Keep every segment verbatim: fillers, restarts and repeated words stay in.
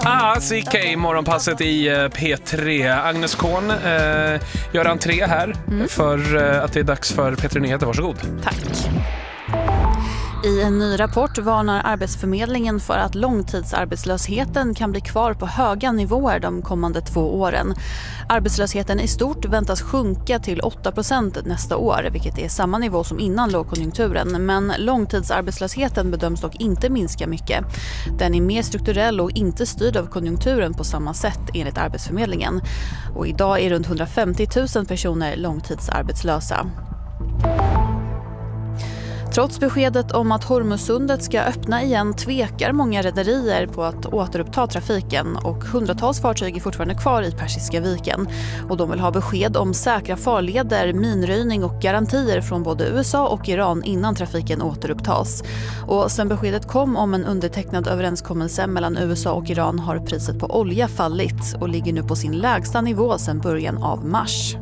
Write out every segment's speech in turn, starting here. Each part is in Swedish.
Ah, C K, morgonpasset i P tre. Agnes Kohn eh, gör entré här mm. för eh, att det är dags för P tre Nyheter. Varsågod. Tack. I en ny rapport varnar Arbetsförmedlingen för att långtidsarbetslösheten kan bli kvar på höga nivåer de kommande två åren. Arbetslösheten i stort väntas sjunka till åtta procent nästa år, vilket är samma nivå som innan lågkonjunkturen. Men långtidsarbetslösheten bedöms dock inte minska mycket. Den är mer strukturell och inte styrd av konjunkturen på samma sätt enligt Arbetsförmedlingen. Och idag är runt hundrafemtio tusen personer långtidsarbetslösa. Trots beskedet om att Hormuzsundet ska öppna igen tvekar många rederier på att återuppta trafiken och hundratals fartyg är fortfarande kvar i Persiska viken. Och de vill ha besked om säkra farleder, minröjning och garantier från både U S A och Iran innan trafiken återupptas. Och sen beskedet kom om en undertecknad överenskommelse mellan U S A och Iran har priset på olja fallit och ligger nu på sin lägsta nivå sedan början av mars.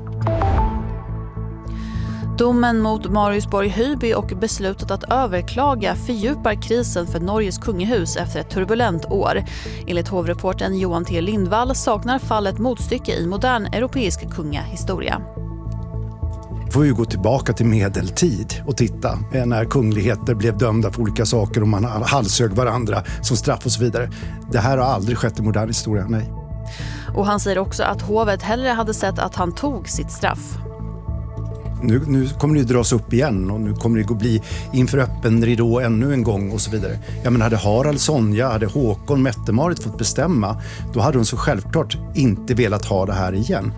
Domen mot Marius Borg Høiby och beslutet att överklaga fördjupar krisen för Norges kungahus efter ett turbulent år. Enligt hovreporten Johan T. Lindvall saknar fallet motstycke i modern europeisk kungahistoria. Får ju gå tillbaka till medeltid och titta när kungligheter blev dömda för olika saker och man halshög varandra som straff och så vidare. Det här har aldrig skett i modern historia, nej. Och han säger också att hovet hellre hade sett att han tog sitt straff. Nu, nu kommer det ju dras upp igen och nu kommer det att bli inför öppen ridå ännu en gång och så vidare. Ja, men hade Harald, Sonja, hade Håkon, Mette-Marit fått bestämma, då hade de så självklart inte velat ha det här igen.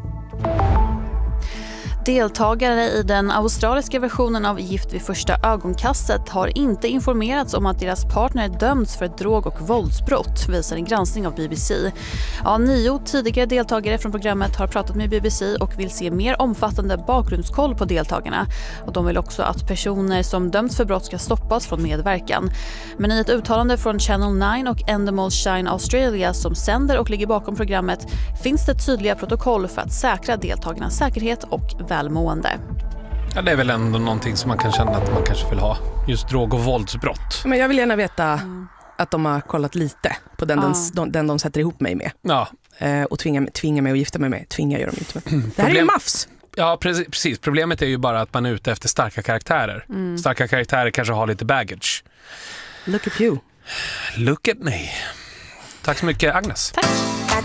Deltagare i den australiska versionen av Gift vid första ögonkastet har inte informerats om att deras partner dömts för ett drog- och våldsbrott, visar en granskning av B B C. Ja, nio tidigare deltagare från programmet har pratat med B B C och vill se mer omfattande bakgrundskoll på deltagarna. Och de vill också att personer som dömts för brott ska stoppas från medverkan. Men i ett uttalande från Channel nio och Endemol Shine Australia som sänder och ligger bakom programmet finns det tydliga protokoll för att säkra deltagarnas säkerhet och välmående. Ja, det är väl ändå någonting som man kan känna att man kanske vill ha. Just drog- och våldsbrott. Men jag vill gärna veta mm. att de har kollat lite på den, ja. den, den de sätter ihop mig med. Ja. Eh, och tvingar, tvingar mig att gifta mig med. Tvingar gör de inte med. Mm. Det här Problem... är ju mafs. Ja, precis, precis. Problemet är ju bara att man är ute efter starka karaktärer. Mm. Starka karaktärer kanske har lite baggage. Look at you. Look at me. Tack så mycket, Agnes. Tack.